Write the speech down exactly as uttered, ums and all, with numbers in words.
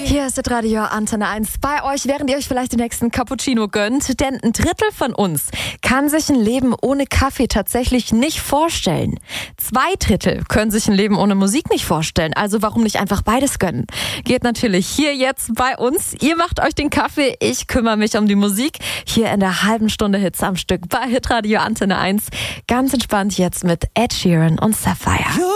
Hier ist das Radio Antenne eins bei euch, während ihr euch vielleicht den nächsten Cappuccino gönnt. Denn ein Drittel von uns kann sich ein Leben ohne Kaffee tatsächlich nicht vorstellen. Zwei Drittel können sich ein Leben ohne Musik nicht vorstellen. Also warum nicht einfach beides gönnen? Geht natürlich hier jetzt bei uns. Ihr macht euch den Kaffee, ich kümmere mich um die Musik. Hier in der halben Stunde Hits am Stück bei Hitradio Antenne eins. Ganz entspannt jetzt mit Ed Sheeran und Sapphire.